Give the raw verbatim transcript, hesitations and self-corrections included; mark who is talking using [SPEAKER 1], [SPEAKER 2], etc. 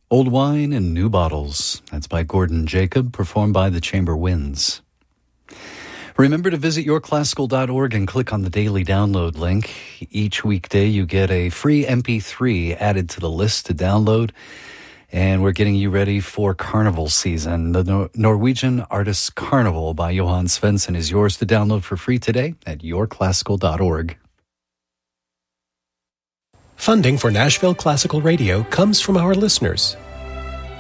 [SPEAKER 1] Old Wine in New Bottles. That's by Gordon Jacob, performed by the Chamber Winds. Remember to visit your classical dot org and click on the daily download link. Each weekday you get a free M P three added to the list to download. And we're getting you ready for carnival season. The Nor- Norwegian Artists Carnival by Johan Svensson is yours to download for free today at your classical dot org.
[SPEAKER 2] Funding for Nashville Classical Radio comes from our listeners